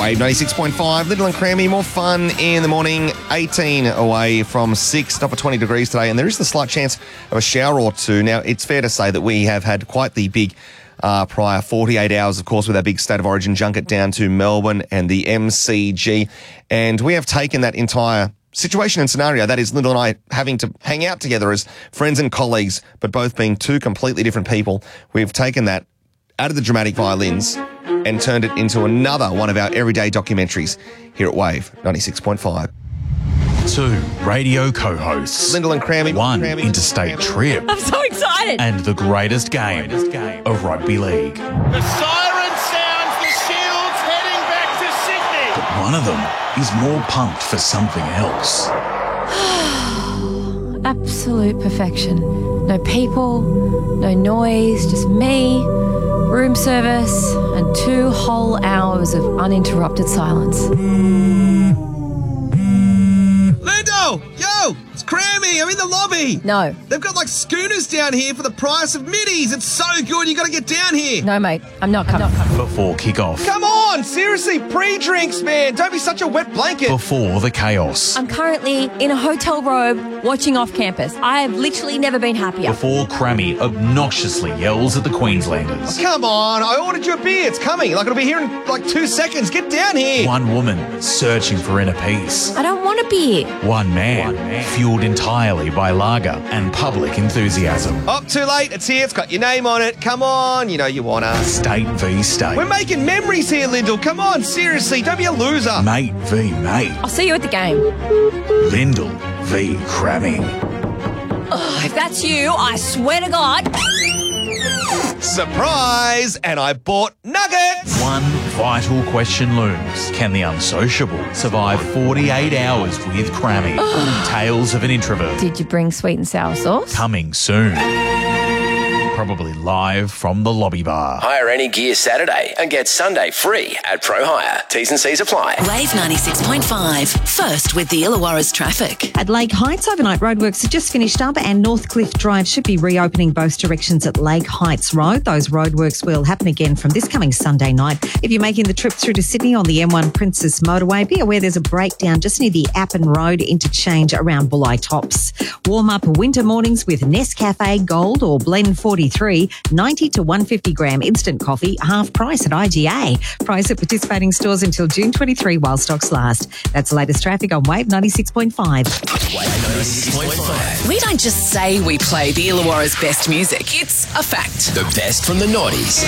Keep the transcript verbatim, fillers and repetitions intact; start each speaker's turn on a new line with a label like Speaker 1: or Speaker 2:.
Speaker 1: Wave ninety-six point five, Little and Crammy, more fun in the morning. eighteen away from six, top of twenty degrees today, and there is the slight chance of a shower or two. Now, it's fair to say that we have had quite the big uh, prior forty-eight hours, of course, with our big State of Origin junket down to Melbourne and the M C G, and we have taken that entire situation and scenario, that is Lyndall and I having to hang out together as friends and colleagues, but both being two completely different people. We've taken that out of the dramatic violins and turned it into another one of our everyday documentaries here at Wave ninety-six point five.
Speaker 2: Two radio co-hosts.
Speaker 1: Lyndall and Crammy.
Speaker 2: One
Speaker 1: Crammy,
Speaker 2: interstate
Speaker 1: Crammy.
Speaker 2: trip.
Speaker 3: I'm so excited.
Speaker 2: And the greatest game of rugby league.
Speaker 4: The siren sounds, the Shield's heading back to Sydney.
Speaker 2: But one of them is more pumped for something else.
Speaker 3: Absolute perfection. No people, no noise, just me, room service, and two whole hours of uninterrupted silence.
Speaker 5: Lyndall! Yo! It's Crammy! I'm in the lobby!
Speaker 3: No.
Speaker 5: They've got like schooners down here for the price of middies. It's so good, you gotta get down here.
Speaker 3: No, mate. I'm not coming.
Speaker 2: Before kick-off.
Speaker 1: Come on! Seriously, pre-drinks, man! Don't be such a wet blanket!
Speaker 2: Before the chaos.
Speaker 3: I'm currently in a hotel robe watching off campus. I have literally never been happier.
Speaker 2: Before Crammy obnoxiously yells at the Queenslanders.
Speaker 1: Come on, I ordered you a beer. It's coming. Like, it'll be here in like two seconds. Get down here.
Speaker 2: One woman searching for inner peace.
Speaker 3: I don't want to be here.
Speaker 2: One man, fueled entirely by lager and public enthusiasm.
Speaker 1: Up too late. It's here. It's got your name on it. Come on. You know you wanna.
Speaker 2: State v state.
Speaker 1: We're making memories here, Lyndall. Come on. Seriously. Don't be a loser.
Speaker 2: Mate v mate.
Speaker 3: I'll see you at the game.
Speaker 2: Lyndall v Crammy.
Speaker 3: Ugh, if that's you, I swear to God.
Speaker 1: Surprise! And I bought nuggets.
Speaker 2: One vital question looms. Can the unsociable survive forty-eight hours with Crammy? Tales of an introvert.
Speaker 3: Did you bring sweet and sour sauce?
Speaker 2: Coming soon. Probably live from the lobby bar.
Speaker 6: Hire any gear Saturday and get Sunday free at Pro Hire. T's and C's apply.
Speaker 7: Wave ninety-six point five. First with the Illawarra's traffic.
Speaker 8: At Lake Heights, overnight roadworks have just finished up and Northcliffe Drive should be reopening both directions at Lake Heights Road. Those roadworks will happen again from this coming Sunday night. If you're making the trip through to Sydney on the M one Princess Motorway, be aware there's a breakdown just near the Appin Road interchange around Bulli Tops. Warm up winter mornings with Nescafe Gold or Blend forty-three, ninety to one hundred fifty gram instant coffee, half price at I G A. Price at participating stores until June twenty-third while stocks last. That's the latest traffic on Wave ninety-six point five.
Speaker 6: Wave ninety-six point five.
Speaker 7: We don't just say we play the Illawarra's best music. It's a fact.
Speaker 6: The best from the noughties.